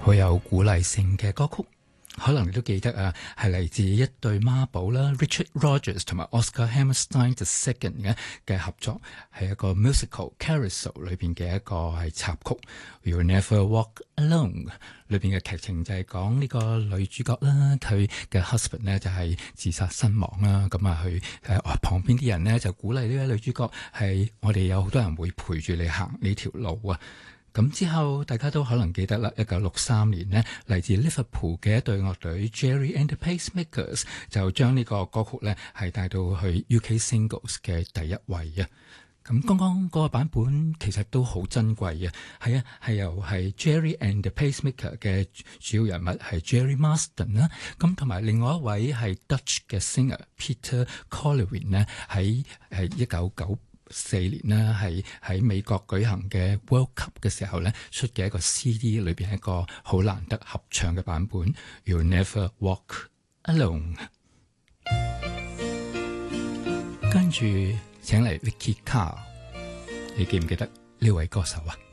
好有鼓勵性嘅歌曲。可能你都記得啊，係嚟自一對孖寶啦 ，Richard Rodgers 同埋 Oscar Hammerstein II 嘅合作，係一個 musical Carousel 裏邊嘅一個係插曲。You'll Never Walk Alone 裏邊嘅劇情就係講呢個女主角啦，佢嘅 husband 呢就係自殺身亡啦，咁啊去旁邊啲人呢就鼓勵呢位女主角係我哋有好多人會陪住你行呢條路啊。咁之後，大家都可能記得啦。1963年呢，嚟自 Liverpool 嘅一隊樂隊 Gerry and the Pacemakers 就將呢個歌曲呢係帶到去 UK Singles 嘅第一位啊！咁剛剛嗰個版本其實都好珍貴啊！係啊，係由係 Gerry and the Pacemaker 嘅主要人物係 Gerry Marsden 啦，咁同埋另外一位係 Dutch 嘅 singer Peter Colwyn 呢，喺1994年呢，係喺美國舉行嘅 World Cup 嘅時候呢，出嘅一個 CD 裏邊一個好難得合唱嘅版本 You'll Never Walk Alone。 跟住請嚟 Vicky Carr， 你記唔記得呢位歌手啊？